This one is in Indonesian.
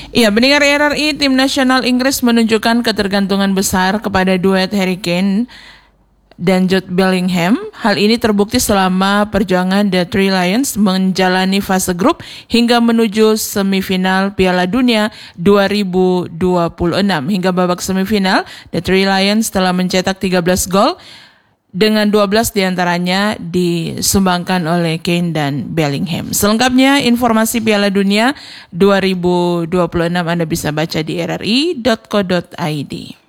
Ya, pendengar RRI, tim nasional Inggris menunjukkan ketergantungan besar kepada duet Harry Kane dan Jude Bellingham. Hal ini terbukti selama perjuangan The Three Lions menjalani fase grup hingga menuju semifinal Piala Dunia 2026. Hingga babak semifinal, The Three Lions telah mencetak 13 gol, dengan 12 diantaranya disumbangkan oleh Kane dan Bellingham. Selengkapnya informasi Piala Dunia 2026 Anda bisa baca di rri.co.id.